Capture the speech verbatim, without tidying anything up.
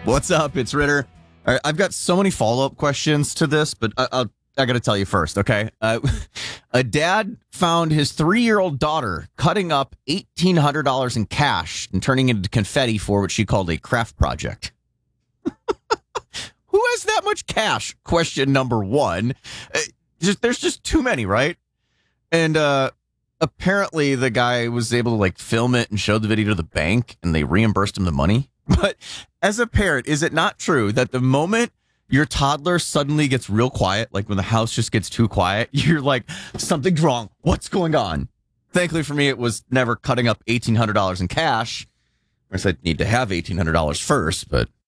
What's up? It's Ritter. All right, I've got so many follow-up questions to this, but I, I'll, I got to tell you first, okay? Uh, a dad found his three-year-old daughter cutting up eighteen hundred dollars in cash and turning it into confetti for what she called a craft project. Who has that much cash? Question number one. Uh, just, there's just too many, right? And uh, apparently the guy was able to like film it and show the video to the bank, and they reimbursed him the money. But as a parent, is it not true that the moment your toddler suddenly gets real quiet, like when the house just gets too quiet, you're like, something's wrong. What's going on? Thankfully for me, it was never cutting up eighteen hundred dollars in cash. Of course, I'd need to have eighteen hundred dollars first, but